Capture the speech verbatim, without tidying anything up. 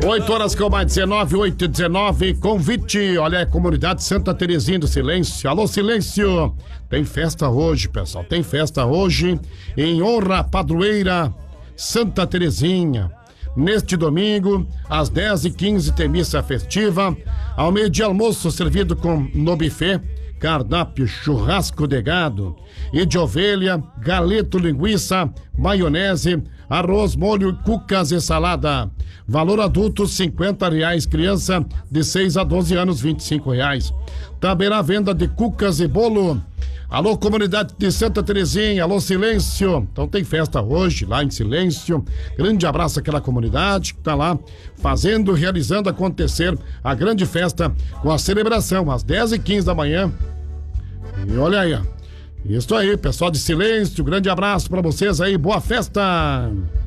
oito horas com mais dezenove, oito e dezenove, convite, olha, a comunidade Santa Terezinha do Silêncio. Alô, Silêncio, tem festa hoje, pessoal, tem festa hoje em honra à padroeira Santa Terezinha. Neste domingo, às dez e quinze, tem missa festiva, ao meio-dia almoço servido com no buffet, cardápio, churrasco de gado e de ovelha, galeto, linguiça, maionese, arroz, molho, cucas e salada. Valor adulto, cinquenta reais. Criança de seis a doze anos, vinte e cinco reais. Também na venda de cucas e bolo. Alô, comunidade de Santa Terezinha, alô, Silêncio. Então tem festa hoje lá em Silêncio. Grande abraço àquela comunidade que tá lá fazendo, realizando acontecer a grande festa com a celebração às dez e quinze da manhã. E olha aí, ó. Isso aí, pessoal de Silêncio, grande abraço pra vocês aí, boa festa!